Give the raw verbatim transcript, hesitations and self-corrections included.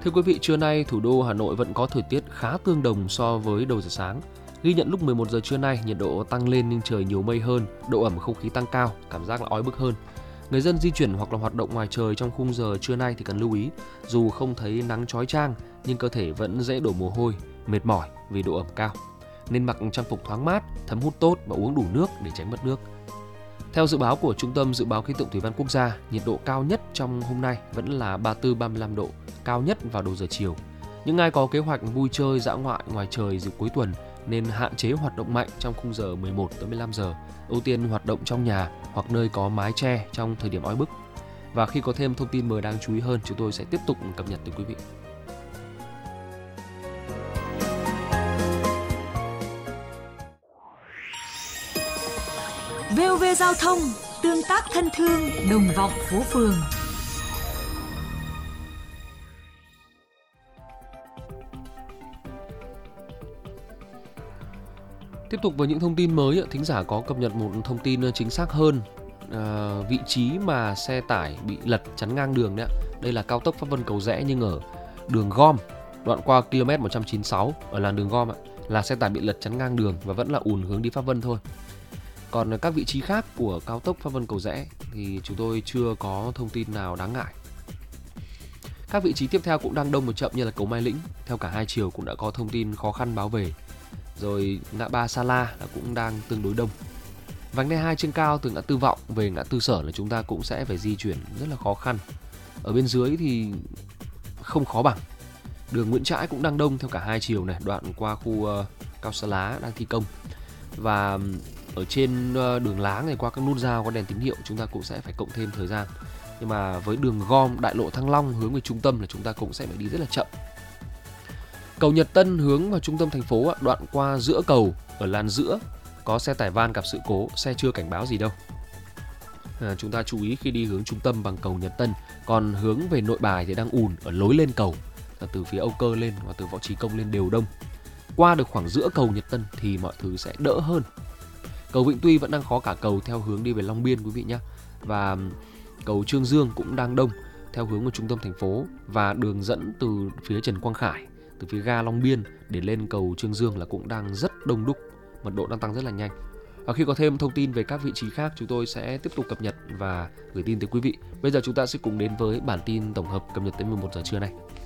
Thưa quý vị, trưa nay thủ đô Hà Nội vẫn có thời tiết khá tương đồng so với đầu giờ sáng. Ghi nhận lúc mười một giờ trưa nay, nhiệt độ tăng lên nhưng trời nhiều mây hơn, độ ẩm không khí tăng cao, cảm giác là oi bức hơn. Người dân di chuyển hoặc là hoạt động ngoài trời trong khung giờ trưa nay thì cần lưu ý, dù không thấy nắng chói chang nhưng cơ thể vẫn dễ đổ mồ hôi, mệt mỏi vì độ ẩm cao. Nên mặc trang phục thoáng mát, thấm hút tốt và uống đủ nước để tránh mất nước. Theo dự báo của Trung tâm Dự báo Khí tượng Thủy văn Quốc gia, nhiệt độ cao nhất trong hôm nay vẫn là ba mươi tư đến ba mươi lăm độ, cao nhất vào đầu giờ chiều. Những ai có kế hoạch vui chơi dã ngoại ngoài trời dịp cuối tuần nên hạn chế hoạt động mạnh trong khung giờ mười một tới mười lăm giờ, ưu tiên hoạt động trong nhà hoặc nơi có mái che trong thời điểm oi bức. Và khi có thêm thông tin mới đáng chú ý hơn, chúng tôi sẽ tiếp tục cập nhật tới quý vị. vê o vê Giao thông, tương tác thân thương, đồng vọng phố phường. Tiếp tục với những thông tin mới, thính giả có cập nhật một thông tin chính xác hơn. À, vị trí mà xe tải bị lật chắn ngang đường đấy, đây là cao tốc Pháp Vân Cầu Giẽ, nhưng ở đường gom đoạn qua ki lô mét một trăm chín mươi sáu ở làn đường gom là xe tải bị lật chắn ngang đường và vẫn là ùn hướng đi Pháp Vân thôi. Còn các vị trí khác của cao tốc Pháp Vân Cầu Giẽ thì chúng tôi chưa có thông tin nào đáng ngại. Các vị trí tiếp theo cũng đang đông và chậm như là cầu Mai Lĩnh, theo cả hai chiều cũng đã có thông tin khó khăn báo về. Rồi ngã ba Sa La là cũng đang tương đối đông. Vành đai hai trên cao từ ngã tư Vọng về ngã tư Sở là chúng ta cũng sẽ phải di chuyển rất là khó khăn. Ở bên dưới thì không khó bằng. Đường Nguyễn Trãi cũng đang đông theo cả hai chiều này, đoạn qua khu uh, Cao Xá Lá đang thi công. Và ở trên uh, đường láng này qua các nút giao có đèn tín hiệu chúng ta cũng sẽ phải cộng thêm thời gian. Nhưng mà với đường gom đại lộ Thăng Long hướng về trung tâm là chúng ta cũng sẽ phải đi rất là chậm. Cầu Nhật Tân hướng vào trung tâm thành phố, đoạn qua giữa cầu ở làn giữa có xe tải van gặp sự cố, xe chưa cảnh báo gì đâu. À, chúng ta chú ý khi đi hướng trung tâm bằng cầu Nhật Tân. Còn hướng về Nội Bài thì đang ùn ở lối lên cầu, từ phía Âu Cơ lên và từ Võ Trí Công lên đều đông. Qua được khoảng giữa cầu Nhật Tân thì mọi thứ sẽ đỡ hơn. Cầu Vĩnh Tuy vẫn đang khó cả cầu theo hướng đi về Long Biên quý vị nhé. Và cầu Trương Dương cũng đang đông theo hướng của trung tâm thành phố, và đường dẫn từ phía Trần Quang Khải, từ phía ga Long Biên để lên cầu Trương Dương là cũng đang rất đông đúc, mật độ đang tăng rất là nhanh. Và khi có thêm thông tin về các vị trí khác, chúng tôi sẽ tiếp tục cập nhật và gửi tin tới quý vị. Bây giờ chúng ta sẽ cùng đến với bản tin tổng hợp cập nhật tới mười một giờ trưa nay.